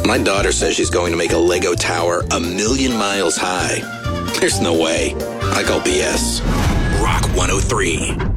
My daughter says she's going to make a Lego tower 1,000,000 miles high. There's no way. I call BS. Rock 103.